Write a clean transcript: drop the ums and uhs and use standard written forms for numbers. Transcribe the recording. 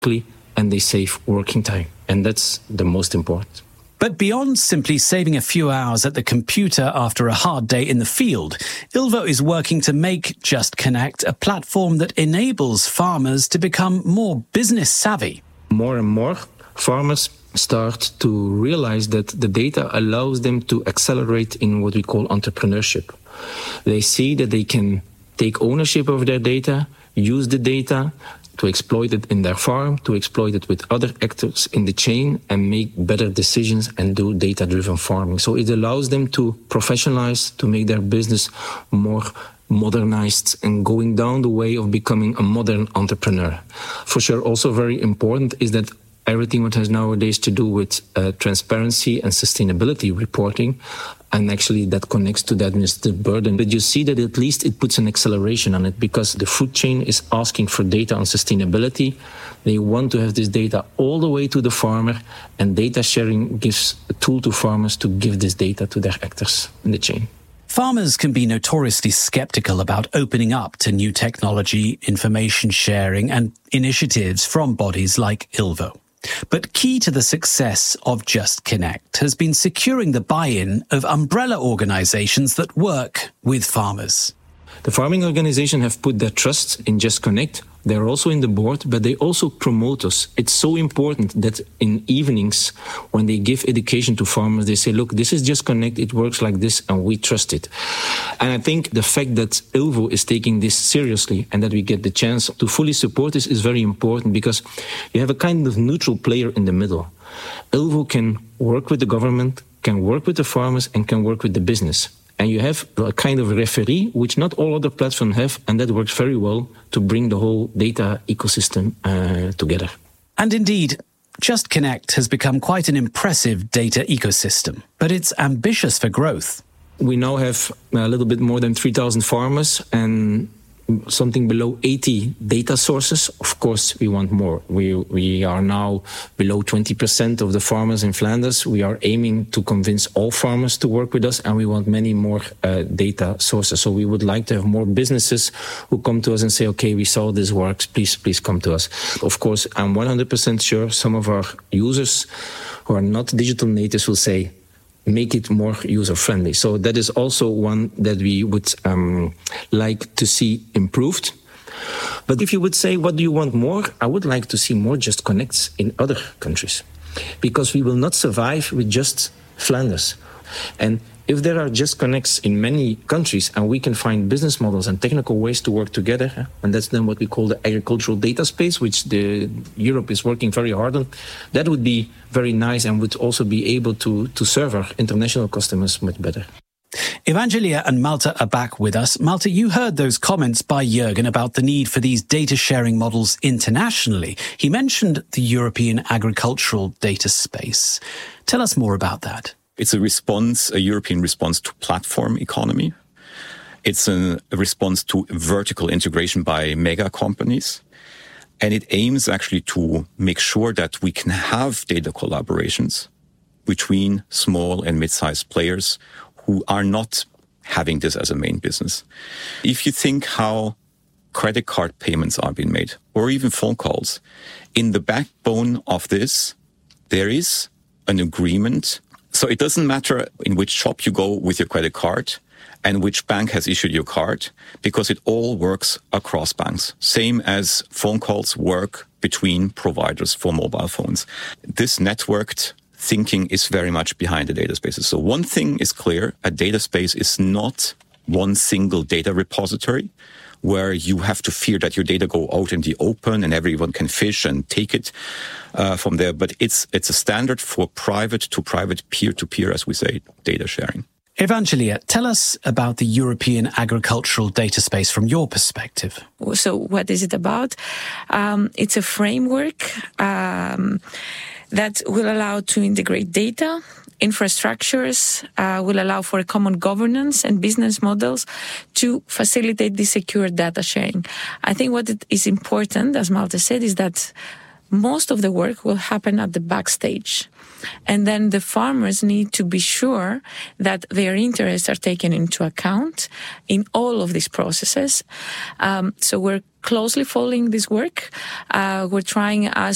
and they save working time. And that's the most important. But beyond simply saving a few hours at the computer after a hard day in the field, Ilvo is working to make Just Connect a platform that enables farmers to become more business savvy. More and more farmers start to realize that the data allows them to accelerate in what we call entrepreneurship. They see that they can take ownership of their data, use the data to exploit it in their farm, to exploit it with other actors in the chain and make better decisions and do data-driven farming. So it allows them to professionalize, to make their business more modernized and going down the way of becoming a modern entrepreneur. For sure, also very important is that everything what has nowadays to do with transparency and sustainability reporting, and actually that connects to the administrative burden. But you see that at least it puts an acceleration on it because the food chain is asking for data on sustainability. They want to have this data all the way to the farmer, and data sharing gives a tool to farmers to give this data to their actors in the chain. Farmers can be notoriously skeptical about opening up to new technology, information sharing, and initiatives from bodies like Ilvo. But key to the success of Just Connect has been securing the buy-in of umbrella organizations that work with farmers. The farming organizations have put their trust in Just Connect. They're also in the board, but they also promote us. It's so important that in evenings, when they give education to farmers, they say, look, this is Just Connect, it works like this, and we trust it. And I think the fact that Ilvo is taking this seriously and that we get the chance to fully support this is very important because you have a kind of neutral player in the middle. Ilvo can work with the government, can work with the farmers, and can work with the business. And you have a kind of referee, which not all other platforms have, and that works very well to bring the whole data ecosystem together. And indeed, Just Connect has become quite an impressive data ecosystem, but it's ambitious for growth. We now have a little bit more than 3,000 farmers and something below 80 data sources. Of course, we want more. We are now below 20% of the farmers in Flanders. We are aiming to convince all farmers to work with us, and we want many more data sources. So we would like to have more businesses who come to us and say, okay, we saw this works, please come to us. Of course, I'm 100% sure some of our users who are not digital natives will say, make it more user-friendly. So that is also one that we would like to see improved. But if you would say, what do you want more? I would like to see more Just Connects in other countries, because we will not survive with just Flanders. And if there are Just Connects in many countries and we can find business models and technical ways to work together, and that's then what we call the agricultural data space, which Europe is working very hard on, that would be very nice and would also be able to serve our international customers much better. Evangelia and Malte are back with us. Malte, you heard those comments by Jürgen about the need for these data sharing models internationally. He mentioned the European agricultural data space. Tell us more about that. It's a European response to platform economy. It's a response to vertical integration by mega companies. And it aims actually to make sure that we can have data collaborations between small and mid-sized players who are not having this as a main business. If you think how credit card payments are being made, or even phone calls, in the backbone of this, there is an agreement. So it doesn't matter in which shop you go with your credit card and which bank has issued your card, because it all works across banks. Same as phone calls work between providers for mobile phones. This networked thinking is very much behind the data spaces. So one thing is clear, a data space is not one single data repository where you have to fear that your data go out in the open and everyone can fish and take it from there. But it's a standard for private to private, peer-to-peer, as we say, data sharing. Evangelia, tell us about the European agricultural data space from your perspective. So what is it about? It's a framework that will allow to integrate data, infrastructures, will allow for a common governance and business models to facilitate the secure data sharing. I think what is important, as Malte said, is that most of the work will happen at the backstage. And then the farmers need to be sure that their interests are taken into account in all of these processes. So we're closely following this work. We're trying as